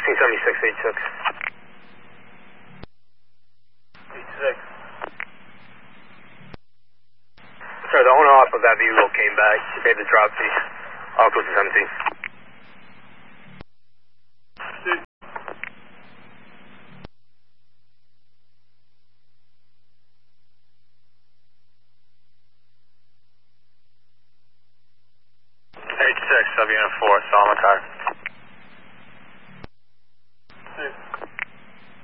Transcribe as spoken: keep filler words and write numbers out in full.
fifteen seventy-six, eighty-six. eighty-six. Sorry, the owner off of that vehicle came back. He paid the drop fee. All close to seventeen. eighty-six, W N four, Solomon car.